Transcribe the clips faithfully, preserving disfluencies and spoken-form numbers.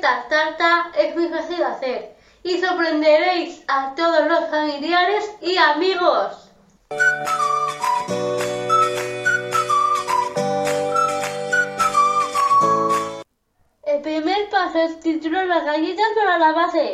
Esta tarta es muy fácil de hacer y sorprenderéis a todos los familiares y amigos. El primer paso es triturar las galletas para la base.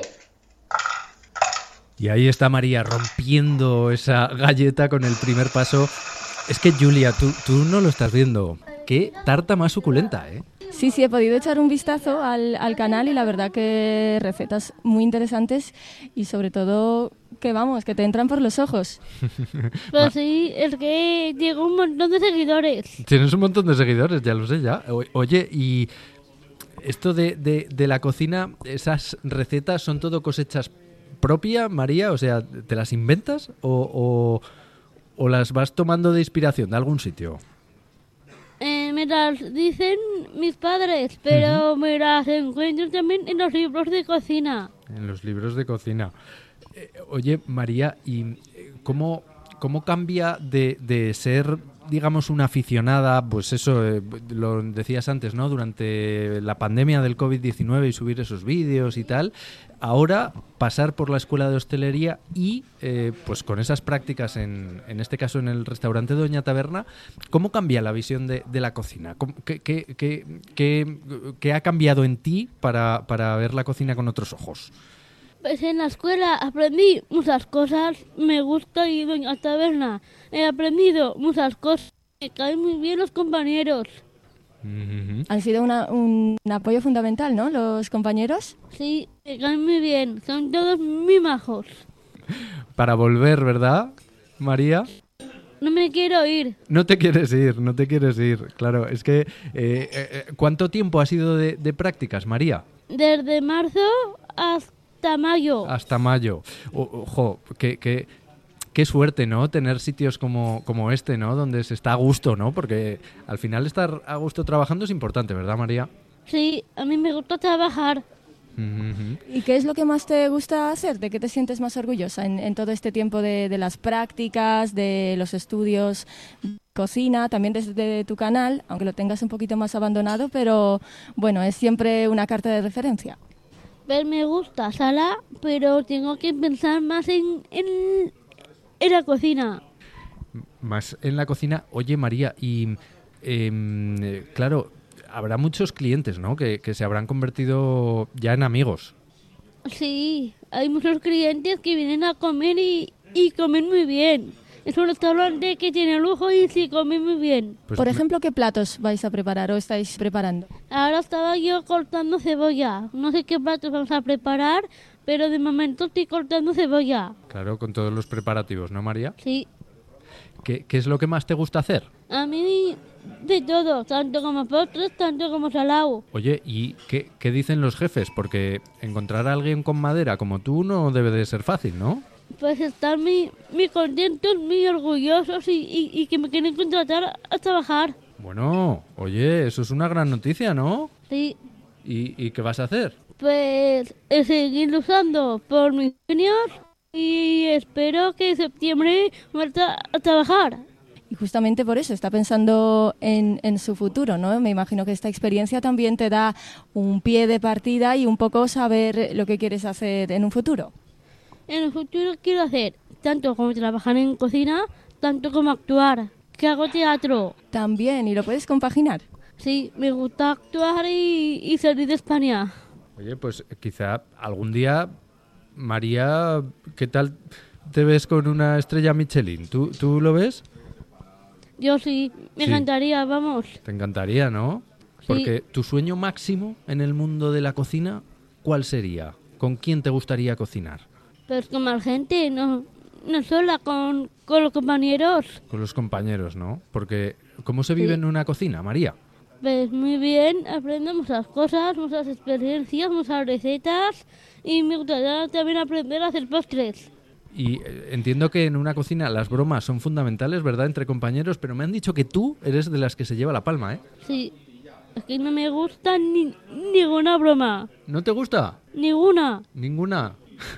Y ahí está María rompiendo esa galleta con el primer paso. Es que, Julia, tú, tú no lo estás viendo. Qué tarta más suculenta, ¿eh? Sí, sí, he podido echar un vistazo al, al canal y la verdad que recetas muy interesantes y sobre todo que vamos, que te entran por los ojos. Pues sí, es que llegó un montón de seguidores. Tienes un montón de seguidores, ya lo sé ya. O- Oye, y esto de, de, de la cocina, esas recetas son todo cosechas propia, María, o sea, ¿te las inventas o, o, o las vas tomando de inspiración de algún sitio? Eh, me las dicen mis padres, pero uh-huh. me las encuentro también en los libros de cocina. En los libros de cocina. Eh, oye, María, ¿y cómo, cómo cambia de, de ser, digamos, una aficionada, pues eso, eh, lo decías antes, ¿no? Durante la pandemia del covid diecinueve y subir esos vídeos y tal, ahora pasar por la escuela de hostelería y, eh, pues con esas prácticas, en, en este caso en el restaurante Doña Taberna, ¿cómo cambia la visión de, de la cocina? ¿Cómo, qué, qué, qué, qué, qué ha cambiado en ti para, para ver la cocina con otros ojos? Pues en la escuela aprendí muchas cosas, me gusta ir a Doña Taberna. He aprendido muchas cosas, me caen muy bien los compañeros. Uh-huh. Han sido una, un, un apoyo fundamental, ¿no? Los compañeros. Sí, me caen muy bien, son todos muy majos. Para volver, ¿verdad, María? No me quiero ir. No te quieres ir, no te quieres ir, claro. Es que, eh, eh, ¿cuánto tiempo ha sido de, de prácticas, María? Desde marzo hasta mayo. Hasta mayo. O, ojo, que... que Qué suerte, ¿no? Tener sitios como, como este, ¿no? Donde se está a gusto, ¿no? Porque al final estar a gusto trabajando es importante, ¿verdad, María? Sí, a mí me gusta trabajar. Uh-huh. ¿Y qué es lo que más te gusta hacer? ¿De qué te sientes más orgullosa en, en todo este tiempo de, de las prácticas, de los estudios de cocina, también desde tu canal, aunque lo tengas un poquito más abandonado, pero bueno, es siempre una carta de referencia? Pues me gusta Sala, pero tengo que pensar más en... en... en la cocina. Más en la cocina. Oye, María, y eh, claro, habrá muchos clientes, ¿no? Que, que se habrán convertido ya en amigos. Sí, hay muchos clientes que vienen a comer y, y comen muy bien. Es un restaurante que tiene lujo y sí come muy bien. Pues Por me... ejemplo, ¿qué platos vais a preparar o estáis preparando? Ahora estaba yo cortando cebolla. No sé qué platos vamos a preparar, pero de momento estoy cortando cebolla. Claro, con todos los preparativos, ¿no, María? Sí. ¿Qué, qué es lo que más te gusta hacer? A mí de todo, tanto como postres, tanto como salado. Oye, ¿y qué, qué dicen los jefes? Porque encontrar a alguien con madera como tú no debe de ser fácil, ¿no? Pues están muy, muy contentos, muy orgullosos y, y, y que me quieren contratar a trabajar. Bueno, oye, eso es una gran noticia, ¿no? Sí. ¿Y, y qué vas a hacer? Pues eh, seguir luchando por mis sueños y espero que en septiembre vuelva a trabajar. Y justamente por eso está pensando en, en su futuro, ¿no? Me imagino que esta experiencia también te da un pie de partida y un poco saber lo que quieres hacer en un futuro. En el futuro quiero hacer tanto como trabajar en cocina, tanto como actuar, que hago teatro. También, ¿y lo puedes compaginar? Sí, me gusta actuar y, y salir de España. Oye, pues quizá algún día, María, ¿qué tal te ves con una estrella Michelin? ¿Tú, tú lo ves? Yo sí, me Sí. encantaría, vamos. Te encantaría, ¿no? Sí. Porque tu sueño máximo en el mundo de la cocina, ¿cuál sería? ¿Con quién te gustaría cocinar? Pues con más gente, no, no sola, con, con los compañeros. Con los compañeros, ¿no? Porque ¿cómo se vive Sí. en una cocina, María? Pues muy bien, aprendo muchas cosas, muchas experiencias, muchas recetas y me gustaría también aprender a hacer postres. Y eh, entiendo que en una cocina las bromas son fundamentales, ¿verdad? Entre compañeros, pero me han dicho que tú eres de las que se lleva la palma, ¿eh? Sí, es que no me gusta ni, ninguna broma, ¿No te gusta? ninguna. Ninguna.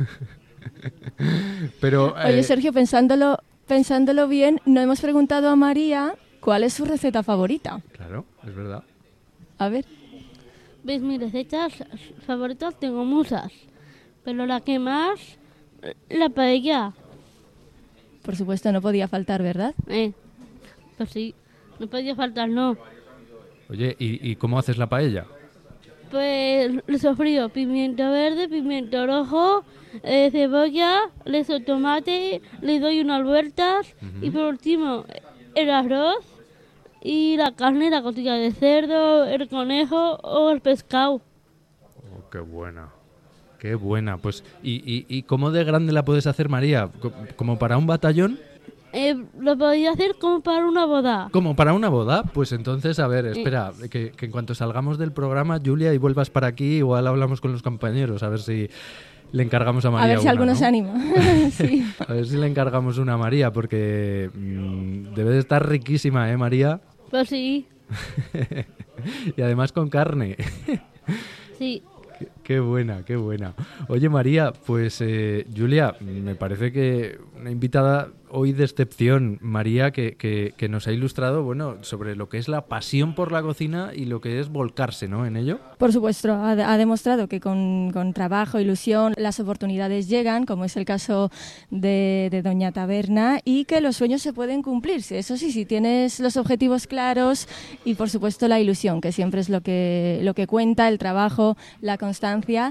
Pero Oye, eh, Sergio, pensándolo, pensándolo bien, no hemos preguntado a María cuál es su receta favorita. claro, es verdad. A ver. Pues mis recetas favoritas tengo muchas, pero la que más, la paella. Por supuesto, no podía faltar, ¿verdad? Eh, pues sí, no podía faltar, no. Oye, ¿y, y cómo haces la paella? Pues le sofrío pimiento verde, pimiento rojo, eh, cebolla, le echo tomate, le doy unas vueltas uh-huh. y por último el arroz y la carne, la costilla de cerdo, el conejo o el pescado. Oh, qué buena, qué buena. Pues, ¿y, y, y cómo de grande la puedes hacer, María? ¿Como para un batallón? Eh, lo podía hacer como para una boda. ¿Como para una boda? Pues entonces, a ver, espera, eh. que, que en cuanto salgamos del programa, Julia, y vuelvas para aquí, igual hablamos con los compañeros, a ver si le encargamos a María A ver si una, alguno ¿no? se anima. Sí. A ver si le encargamos una a María, porque mmm, debe de estar riquísima, ¿eh, María? Pues sí. Y además con carne. Sí. Qué, qué buena, qué buena. Oye, María, pues eh, Julia, me parece que una invitada hoy de excepción, María, que, que, que nos ha ilustrado, bueno, sobre lo que es la pasión por la cocina y lo que es volcarse, ¿no?, en ello. Por supuesto, ha, ha demostrado que con, con trabajo, ilusión, las oportunidades llegan, como es el caso de, de Doña Taberna, y que los sueños se pueden cumplirse. Eso sí, si tienes los objetivos claros y, por supuesto, la ilusión, que siempre es lo que, lo que cuenta, el trabajo, la constancia.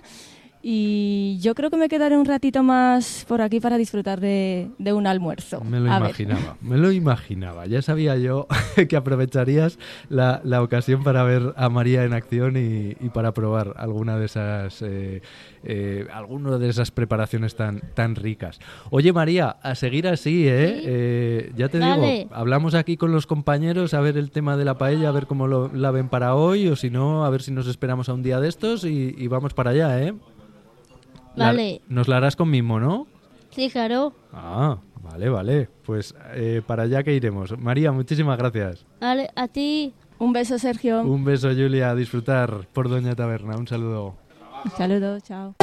Y yo creo que me quedaré un ratito más por aquí para disfrutar de, de un almuerzo. Me lo a imaginaba, ver. me lo imaginaba. Ya sabía yo que aprovecharías la, la ocasión para ver a María en acción y, y para probar alguna de esas eh, eh, alguna de esas preparaciones tan, tan ricas. Oye, María, a seguir así, ¿eh? ¿Sí? eh ya te Vale. digo, hablamos aquí con los compañeros a ver el tema de la paella, a ver cómo lo, la ven para hoy, o si no, a ver si nos esperamos a un día de estos y, y vamos para allá, ¿eh? Vale. La, nos la harás con mimo, ¿no? Sí, claro. Ah, vale, vale. Pues eh, para allá que iremos. María, muchísimas gracias. Vale, a ti. Un beso, Sergio. Un beso, Julia. A disfrutar por Doña Taberna. Un saludo. Un saludo, chao.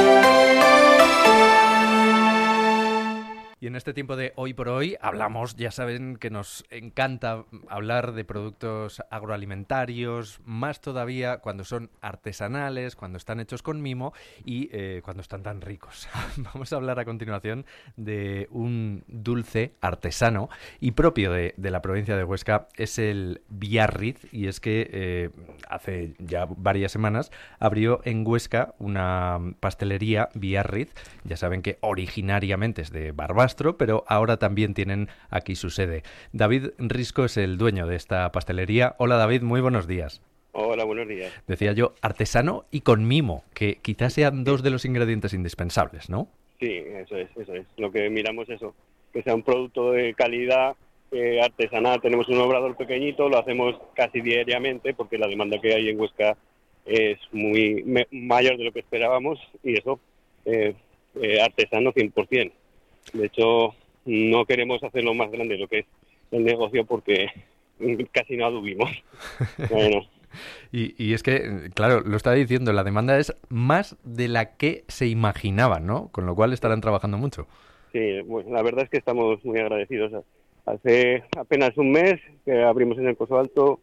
Y en este tiempo de Hoy por Hoy hablamos, ya saben que nos encanta hablar de productos agroalimentarios, más todavía cuando son artesanales, cuando están hechos con mimo y eh, cuando están tan ricos. Vamos a hablar a continuación de un dulce artesano y propio de, de la provincia de Huesca, es el Biarritz, y es que eh, hace ya varias semanas abrió en Huesca una pastelería Biarritz. Ya saben que originariamente es de Barbastro, pero ahora también tienen aquí su sede. David Risco es el dueño de esta pastelería. Hola, David, muy buenos días. Hola, buenos días. Decía yo, artesano y con mimo, que quizás sean dos de los ingredientes indispensables, ¿no? Sí, eso es, eso es. Lo que miramos es eso, que sea un producto de calidad eh, artesanal. Tenemos un obrador pequeñito, lo hacemos casi diariamente porque la demanda que hay en Huesca es muy me- mayor de lo que esperábamos y eso, eh, eh, artesano cien por ciento. De hecho, no queremos hacerlo más grande lo que es el negocio porque casi no adubimos. Bueno. Y, y es que, claro, lo está diciendo, la demanda es más de la que se imaginaban, ¿no? Con lo cual estarán trabajando mucho. Sí, bueno, la verdad es que estamos muy agradecidos. Hace apenas un mes que abrimos en el Pozo Alto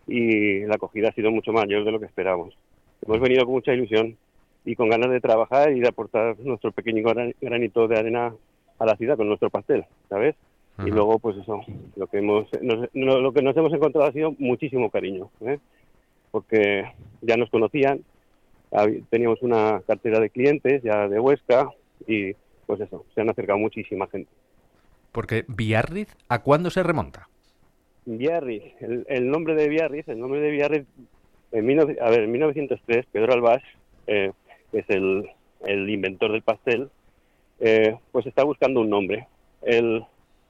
y la acogida ha sido mucho mayor de lo que esperábamos. Hemos venido con mucha ilusión y con ganas de trabajar y de aportar nuestro pequeño gran- granito de arena a la ciudad con nuestro pastel, ¿sabes? Ajá. Y luego, pues eso, lo que hemos nos, no, lo que nos hemos encontrado ha sido muchísimo cariño, ¿eh? Porque ya nos conocían, hab- teníamos una cartera de clientes ya de Huesca y, pues eso, se han acercado muchísima gente. Porque Biarritz, ¿a cuándo se remonta? Biarritz, el, el nombre de Biarritz, el nombre de Biarritz, en, mil, a ver, en mil novecientos tres, Pedro Albás, eh, que es el, el inventor del pastel, eh, pues está buscando un nombre. El,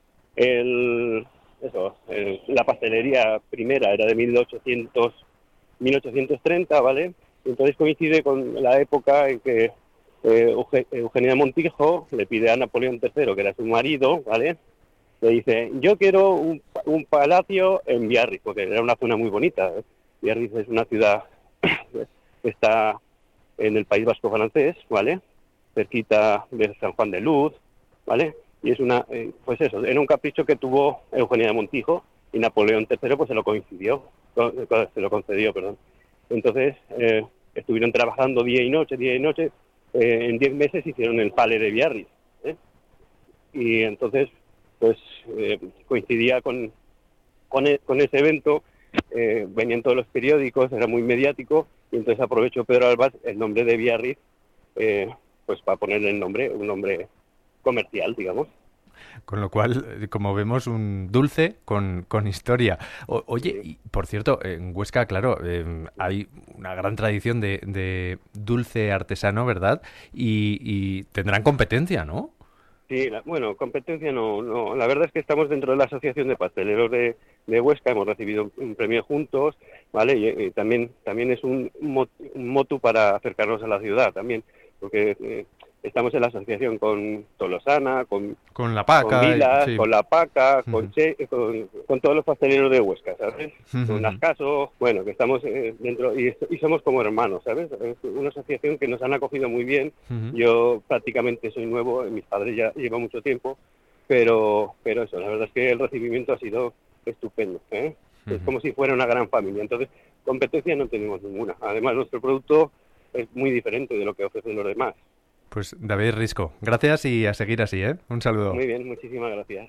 el, eso, el, la pastelería primera era de mil ochocientos, mil ochocientos treinta, ¿vale? Entonces coincide con la época en que eh, Euge- Eugenia Montijo le pide a Napoleón tercero, que era su marido, ¿vale?, le dice, yo quiero un, un palacio en Biarritz, porque era una zona muy bonita. Biarritz es una ciudad que está en el País Vasco francés, ¿vale?, cerquita de San Juan de Luz, ¿vale?, y es una, eh, pues eso, era un capricho que tuvo Eugenia de Montijo y Napoleón tercero pues se lo coincidió, se lo concedió, perdón. Entonces, eh, estuvieron trabajando día y noche, día y noche, eh, en diez meses hicieron el Pale de Biarritz, ¿eh? Y entonces, pues eh, coincidía con, con, e, con ese evento, eh, venían todos los periódicos, era muy mediático, y entonces aprovechó Pedro Albas el nombre de Biarritz, eh, pues para ponerle el nombre, un nombre comercial, digamos. Con lo cual, como vemos, un dulce con, con historia. O, oye, y, por cierto, en Huesca, claro, eh, hay una gran tradición de, de dulce artesano, ¿verdad? Y, y tendrán competencia, ¿no? Sí, la, bueno, competencia no, no. La verdad es que estamos dentro de la Asociación de Pasteleros de, de Huesca, hemos recibido un premio juntos, ¿vale? Y, y también también es un, mot, un motu para acercarnos a la ciudad también, porque eh, estamos en la asociación con Tolosana, con, con La Paca, con Vilas, sí. con La Paca, Uh-huh. con, che, con, con todos los pasteleros de Huesca, ¿sabes? Uh-huh. Con Ascaso, bueno, que estamos eh, dentro y, y somos como hermanos, ¿sabes? Es una asociación que nos han acogido muy bien. Uh-huh. Yo prácticamente soy nuevo, mis padres ya llevan mucho tiempo, pero pero eso, la verdad es que el recibimiento ha sido estupendo, ¿eh? Uh-huh. Es como si fuera una gran familia. Entonces, competencia no tenemos ninguna. Además, nuestro producto es muy diferente de lo que ofrecen los demás. Pues David Risco, gracias y a seguir así, ¿eh? Un saludo. Muy bien, muchísimas gracias.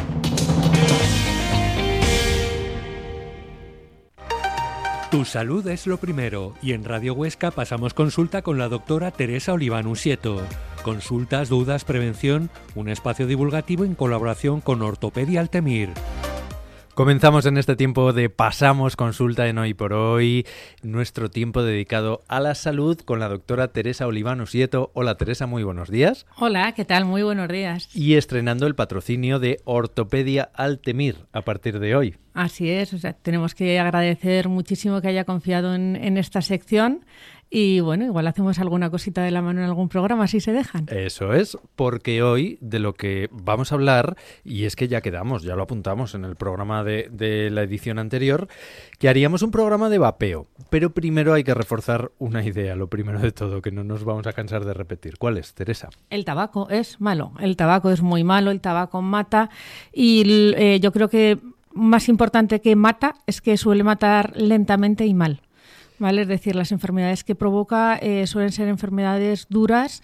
Tu salud es lo primero y en Radio Huesca pasamos consulta con la doctora Teresa Oliván Usieto. Consultas, dudas, prevención, un espacio divulgativo en colaboración con Ortopedia Altemir. Comenzamos en este tiempo de Pasamos Consulta en Hoy por Hoy, nuestro tiempo dedicado a la salud con la doctora Teresa Oliván Usieto. Hola Teresa, muy buenos días. Hola, ¿qué tal? Muy buenos días. Y estrenando el patrocinio de Ortopedia Altemir a partir de hoy. Así es, o sea, tenemos que agradecer muchísimo que haya confiado en, en esta sección. Y bueno, igual hacemos alguna cosita de la mano en algún programa, si se dejan. Eso es, porque hoy de lo que vamos a hablar, y es que ya quedamos, ya lo apuntamos en el programa de, de la edición anterior, que haríamos un programa de vapeo. Pero primero hay que reforzar una idea, lo primero de todo, que no nos vamos a cansar de repetir. ¿Cuál es, Teresa? El tabaco es malo, el tabaco es muy malo, el tabaco mata y eh, yo creo que más importante que mata es que suele matar lentamente y mal. ¿Vale? Es decir, las enfermedades que provoca eh, suelen ser enfermedades duras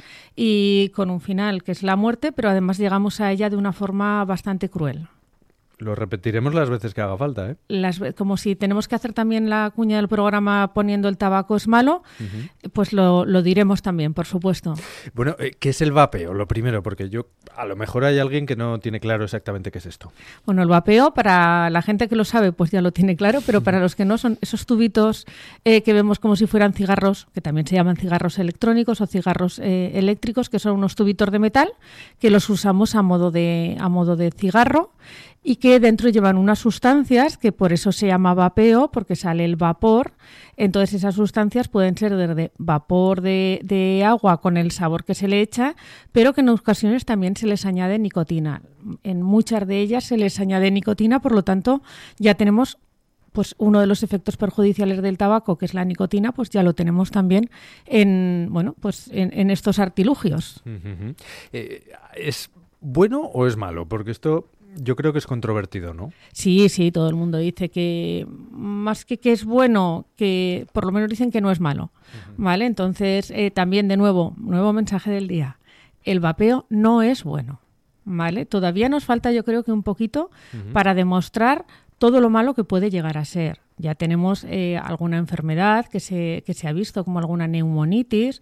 y con un final que es la muerte, pero además llegamos a ella de una forma bastante cruel. Lo repetiremos las veces que haga falta, ¿eh? Las, como si tenemos que hacer también la cuña del programa poniendo el tabaco es malo, uh-huh. pues lo, lo diremos también, por supuesto. Bueno, ¿qué es el vapeo? Lo primero, porque yo a lo mejor hay alguien que no tiene claro exactamente qué es esto. Bueno, el vapeo, para la gente que lo sabe, pues ya lo tiene claro, pero para los que no, son esos tubitos eh, que vemos como si fueran cigarros, que también se llaman cigarros electrónicos o cigarros eh, eléctricos, que son unos tubitos de metal que los usamos a modo de, a modo de cigarro, y que dentro llevan unas sustancias que por eso se llama vapeo, porque sale el vapor. Entonces esas sustancias pueden ser desde vapor de, de agua con el sabor que se le echa, pero que en ocasiones también se les añade nicotina. En muchas de ellas se les añade nicotina, por lo tanto ya tenemos pues uno de los efectos perjudiciales del tabaco, que es la nicotina, pues ya lo tenemos también en bueno pues en, en estos artilugios. Uh-huh. Eh, ¿Es bueno o es malo? Porque esto yo creo que es controvertido, ¿no? Sí, sí, todo el mundo dice que más que que es bueno, que por lo menos dicen que no es malo, uh-huh. ¿vale? Entonces, eh, también de nuevo, nuevo mensaje del día, el vapeo no es bueno, ¿vale? Todavía nos falta, yo creo que un poquito uh-huh. para demostrar todo lo malo que puede llegar a ser. Ya tenemos eh, alguna enfermedad que se, que se ha visto, como alguna neumonitis,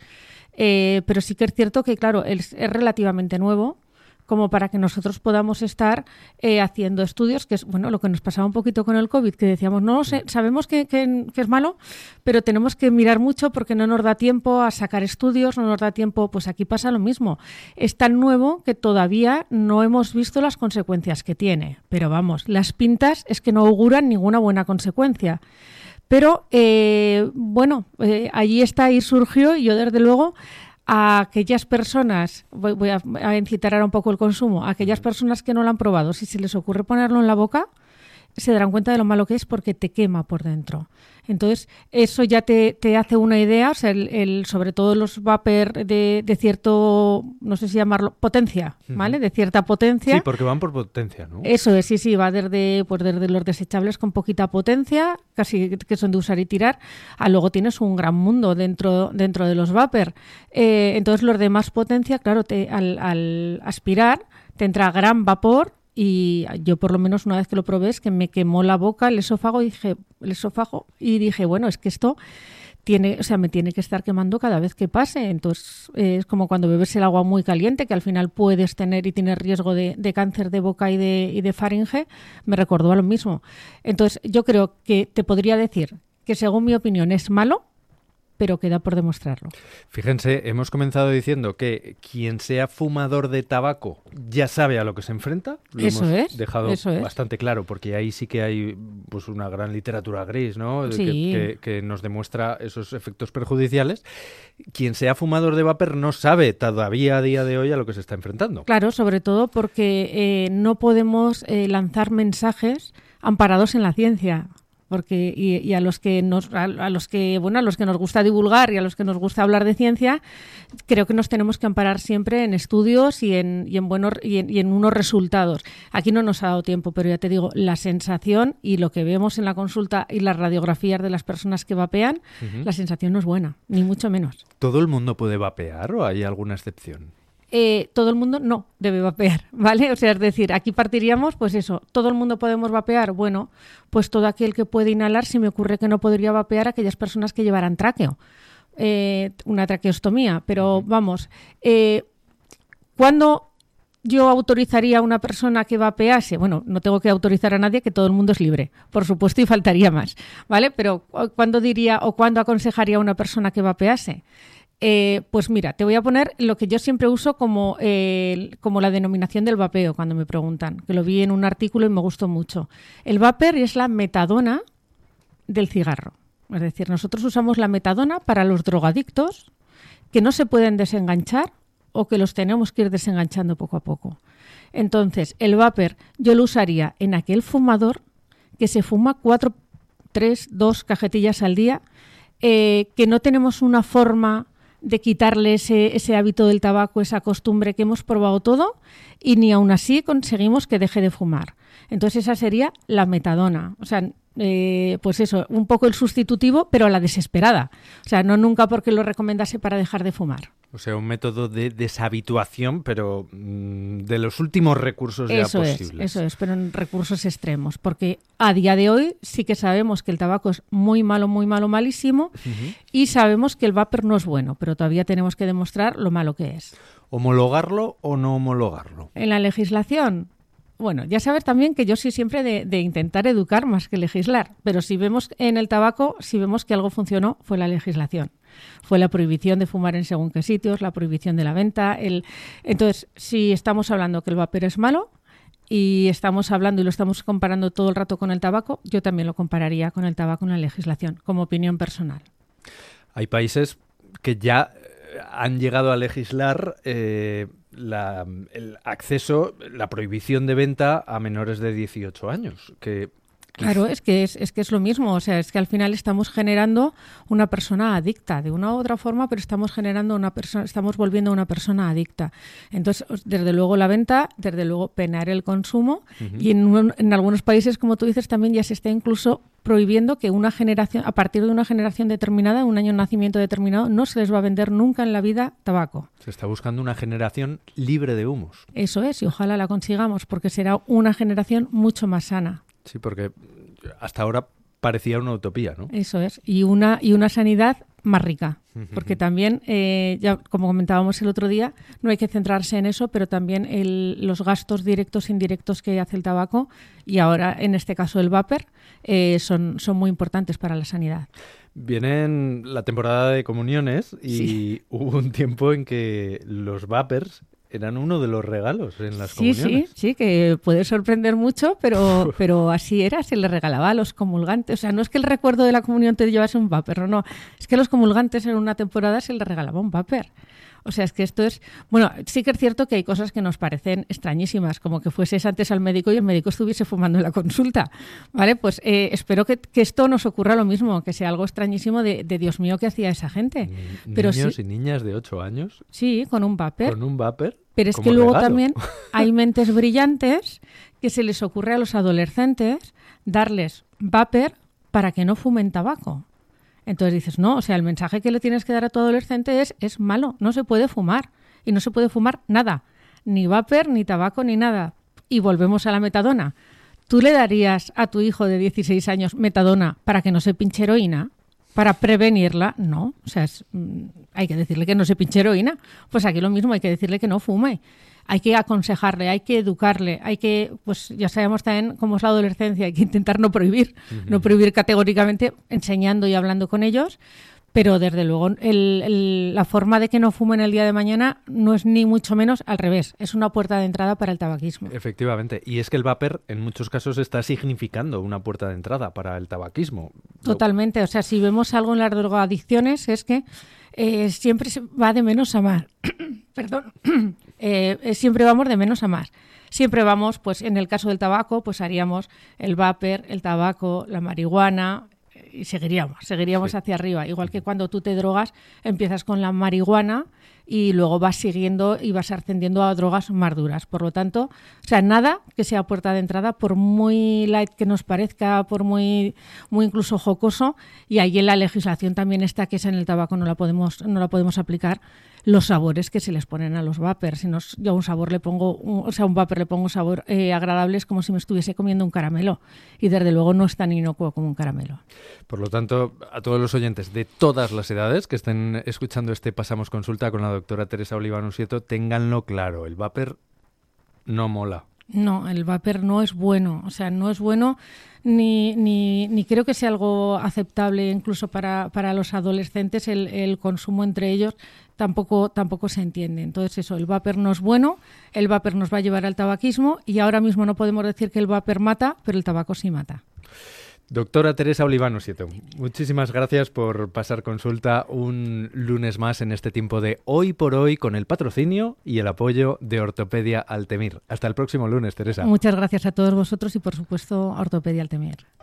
eh, pero sí que es cierto que, claro, es, es relativamente nuevo, como para que nosotros podamos estar eh, haciendo estudios, que es bueno lo que nos pasaba un poquito con el COVID, que decíamos, no sé, sabemos que, que, que es malo, pero tenemos que mirar mucho porque no nos da tiempo a sacar estudios, no nos da tiempo, pues aquí pasa lo mismo. Es tan nuevo que todavía no hemos visto las consecuencias que tiene, pero vamos, las pintas es que no auguran ninguna buena consecuencia. Pero, eh, bueno, eh, allí está y surgió, y yo desde luego a aquellas personas, voy, voy a, a incitar ahora un poco el consumo, a aquellas personas que no lo han probado, si se les ocurre ponerlo en la boca, se darán cuenta de lo malo que es porque te quema por dentro. Entonces, eso ya te, te hace una idea, o sea, el, el, sobre todo los vapor de, de cierto, no sé si llamarlo, potencia, ¿vale? De cierta potencia. Sí, porque van por potencia, ¿no? Eso es, sí, sí, va desde, pues desde los desechables con poquita potencia, casi que son de usar y tirar, a luego tienes un gran mundo dentro, dentro de los vapor. Eh, entonces, los de más potencia, claro, te, al, al aspirar te entra gran vapor. Y yo por lo menos una vez que lo probé es que me quemó la boca, el esófago y dije, el esófago y dije, bueno, es que esto tiene, o sea, me tiene que estar quemando cada vez que pase. Entonces eh, es como cuando bebes el agua muy caliente, que al final puedes tener y tienes riesgo de, de cáncer de boca y de, y de faringe, me recordó a lo mismo. Entonces yo creo que te podría decir que según mi opinión es malo, pero queda por demostrarlo. Fíjense, hemos comenzado diciendo que quien sea fumador de tabaco ya sabe a lo que se enfrenta. Lo eso hemos es, dejado eso es. bastante claro, porque ahí sí que hay pues una gran literatura gris, ¿no? Sí. Que, que, que nos demuestra esos efectos perjudiciales. Quien sea fumador de vapor no sabe todavía a día de hoy a lo que se está enfrentando. Claro, sobre todo porque eh, no podemos eh, lanzar mensajes amparados en la ciencia. Porque y, y a los que nos a, a los que bueno a los que nos gusta divulgar y a los que nos gusta hablar de ciencia, creo que nos tenemos que amparar siempre en estudios y en y en buenos y en, y en unos resultados. Aquí no nos ha dado tiempo, pero ya te digo, la sensación y lo que vemos en la consulta y las radiografías de las personas que vapean, uh-huh. La sensación no es buena, ni mucho menos. ¿Todo el mundo puede vapear o hay alguna excepción? Eh, todo el mundo no debe vapear, ¿vale? O sea, es decir, aquí partiríamos, pues eso, ¿todo el mundo podemos vapear? Bueno, pues todo aquel que puede inhalar, se me ocurre que no podría vapear aquellas personas que llevaran tráqueo, eh, una traqueostomía, pero vamos, eh, ¿cuándo yo autorizaría a una persona que vapease? Bueno, no tengo que autorizar a nadie, que todo el mundo es libre, por supuesto, y faltaría más, ¿vale? Pero ¿cuándo diría o cuándo aconsejaría a una persona que vapease? Eh, pues mira, te voy a poner lo que yo siempre uso como, eh, como la denominación del vapeo cuando me preguntan, que lo vi en un artículo y me gustó mucho. El vapor es la metadona del cigarro. Es decir, nosotros usamos la metadona para los drogadictos que no se pueden desenganchar o que los tenemos que ir desenganchando poco a poco. Entonces, el vapor yo lo usaría en aquel fumador que se fuma cuatro, tres, dos cajetillas al día, eh, que no tenemos una forma de quitarle ese, ese hábito del tabaco, esa costumbre que hemos probado todo y ni aún así conseguimos que deje de fumar. Entonces esa sería la metadona. O sea, eh, pues eso, un poco el sustitutivo, pero a la desesperada. O sea, no nunca porque lo recomendase para dejar de fumar. O sea, un método de deshabituación, pero mmm, de los últimos recursos ya eso posibles. Es, eso es, pero en recursos extremos. Porque a día de hoy sí que sabemos que el tabaco es muy malo, muy malo, malísimo, uh-huh. Y sabemos que el vapor no es bueno, pero todavía tenemos que demostrar lo malo que es. ¿Homologarlo o no homologarlo? En la legislación, bueno, ya sabes también que yo soy siempre de, de intentar educar más que legislar, pero si vemos en el tabaco, si vemos que algo funcionó, fue la legislación. Fue la prohibición de fumar en según qué sitios, la prohibición de la venta. El... Entonces, si estamos hablando que el vapor es malo y estamos hablando y lo estamos comparando todo el rato con el tabaco, yo también lo compararía con el tabaco en la legislación, como opinión personal. Hay países que ya han llegado a legislar eh, la, el acceso, la prohibición de venta a menores de dieciocho años, que... Claro, es que es, es que es lo mismo, o sea, es que al final estamos generando una persona adicta de una u otra forma, pero estamos generando una persona, estamos volviendo a una persona adicta. Entonces, desde luego la venta, desde luego penar el consumo, uh-huh. Y en, un, en algunos países, como tú dices, también ya se está incluso prohibiendo que una generación, a partir de una generación determinada, un año de nacimiento determinado, no se les va a vender nunca en la vida tabaco. Se está buscando una generación libre de humos. Eso es, y ojalá la consigamos, porque será una generación mucho más sana. Sí, porque hasta ahora parecía una utopía, ¿no? Eso es, y una y una sanidad más rica, porque también, eh, ya como comentábamos el otro día, no hay que centrarse en eso, pero también el, los gastos directos e indirectos que hace el tabaco, y ahora en este caso el vapor, eh, son, son muy importantes para la sanidad. Viene la temporada de comuniones y sí. Hubo un tiempo en que los vapers eran uno de los regalos en las Sí, comuniones. sí, sí, que puede sorprender mucho, pero, pero así era, se le regalaba a los comulgantes. O sea, no es que el recuerdo de la comunión te llevase un vapor, no, no, es que a los comulgantes en una temporada se les regalaba un vapor. O sea, es que esto es... Bueno, sí que es cierto que hay cosas que nos parecen extrañísimas, como que fueses antes al médico y el médico estuviese fumando en la consulta, ¿vale? Pues eh, espero que, que esto nos ocurra lo mismo, que sea algo extrañísimo de, de Dios mío, ¿qué hacía esa gente? Ni- Pero Niños sí, y niñas de ocho años sí, con un vapor. con un vapor. Pero es como que luego regalo. también hay mentes brillantes que se les ocurre a los adolescentes darles vapor para que no fumen tabaco. Entonces dices, no, o sea, el mensaje que le tienes que dar a tu adolescente es, es malo, no se puede fumar. Y no se puede fumar nada, ni vapor, ni tabaco, ni nada. Y volvemos a la metadona. ¿Tú le darías a tu hijo de dieciséis años metadona para que no se pinche heroína? ¿Para prevenirla? No. O sea, es, mm, hay que decirle que no se pinche heroína. Pues aquí lo mismo, hay que decirle que no fume. Hay que aconsejarle, hay que educarle, hay que, pues ya sabemos también cómo es la adolescencia, hay que intentar no prohibir, uh-huh. no prohibir categóricamente, enseñando y hablando con ellos, pero desde luego el, el, la forma de que no fumen el día de mañana no es ni mucho menos al revés, es una puerta de entrada para el tabaquismo. Efectivamente, y es que el vapor en muchos casos está significando una puerta de entrada para el tabaquismo. Totalmente, o sea, si vemos algo en las drogadicciones es que eh, siempre se va de menos a más. Perdón. Eh, siempre vamos de menos a más. Siempre vamos, pues en el caso del tabaco, pues haríamos el vapor, el tabaco, la marihuana y seguiríamos, seguiríamos sí. hacia arriba. Igual que cuando tú te drogas, empiezas con la marihuana y luego vas siguiendo y vas ascendiendo a drogas más duras. Por lo tanto, o sea, nada que sea puerta de entrada, por muy light que nos parezca, por muy, muy incluso jocoso, y ahí en la legislación también está que esa en el tabaco no la podemos, no la podemos aplicar, los sabores que se les ponen a los vapers. Si no, yo a un sabor le pongo, un, o sea, a un vapor le pongo un sabor eh, agradable, es como si me estuviese comiendo un caramelo. Y desde luego no es tan inocuo como un caramelo. Por lo tanto, a todos los oyentes de todas las edades que estén escuchando este Pasamos Consulta con la doctora Teresa Oliván Sieto, ténganlo claro, el vapor no mola. No, el vapor no es bueno, o sea, no es bueno ni, ni, ni creo que sea algo aceptable incluso para, para los adolescentes, el, el consumo entre ellos tampoco, tampoco se entiende. Entonces eso, el vapor no es bueno, el vapor nos va a llevar al tabaquismo y ahora mismo no podemos decir que el vapor mata, pero el tabaco sí mata. Doctora Teresa Oliván Sieto, muchísimas gracias por pasar consulta un lunes más en este tiempo de Hoy por Hoy con el patrocinio y el apoyo de Ortopedia Altemir. Hasta el próximo lunes, Teresa. Muchas gracias a todos vosotros y por supuesto a Ortopedia Altemir.